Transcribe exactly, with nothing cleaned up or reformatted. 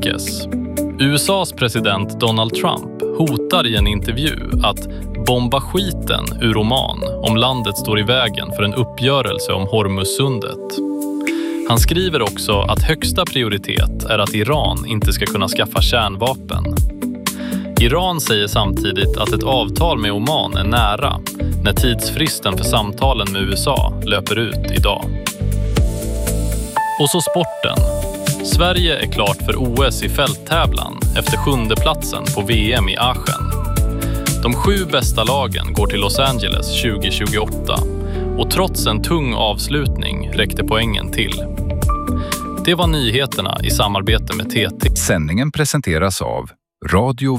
utrikes. U S A:s president Donald Trump hotar i en intervju att bomba skiten ur Oman om landet står i vägen för en uppgörelse om Hormuzsundet. Han skriver också att högsta prioritet är att Iran inte ska kunna skaffa kärnvapen. Iran säger samtidigt att ett avtal med Oman är nära när tidsfristen för samtalen med U S A löper ut idag. Och så sporten. Sverige är klart för O S i fälttävlan efter sjunde platsen på V M i Aachen. De sju bästa lagen går till Los Angeles tjugo tjugoåtta och trots en tung avslutning räckte poängen till. Det var nyheterna i samarbete med T T. Sändningen presenteras av Radio